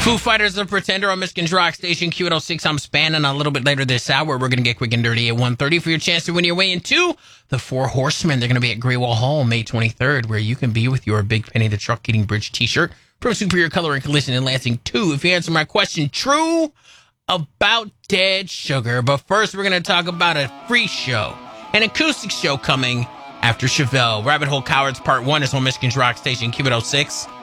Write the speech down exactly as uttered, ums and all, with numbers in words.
Foo Fighters, The Pretender on Michigan's Rock Station, Q eight oh six. I'm spanning a little bit later this hour. We're going to get quick and dirty at one thirty for your chance to win your way into the Four Horsemen. They're going to be at Greywall Hall May twenty-third, where you can be with your Big Penny the Truck Eating Bridge t-shirt from Superior Color and Collision in Lansing, two. If you answer my question true about Dead Sugar. But first, we're going to talk about a free show, an acoustic show coming after Chevelle. Rabbit Hole Cowards Part one is on Michigan's Rock Station, Q eight oh six.